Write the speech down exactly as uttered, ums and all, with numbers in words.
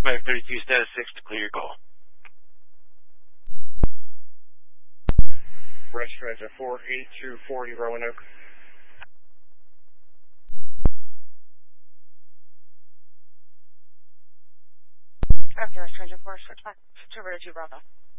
five thirty-two status six to clear your call. Rest Transit four eight two forty Roanoke. After Rest Transit four, switch back to Route two Bravo.